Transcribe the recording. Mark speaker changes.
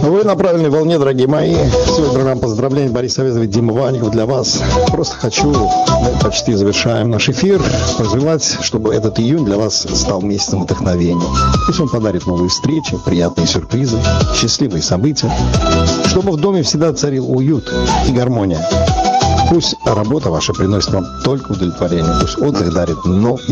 Speaker 1: Вы на правильной волне, дорогие мои. Сегодня программа поздравлений Борис Советов, Дима Ваников для вас. Просто хочу, мы почти завершаем наш эфир, пожелать, чтобы этот июнь для вас стал месяцем вдохновения. Пусть он подарит новые встречи, приятные сюрпризы, счастливые события. Чтобы в доме всегда царил уют и гармония. Пусть работа ваша приносит вам только удовлетворение. Пусть отдых дарит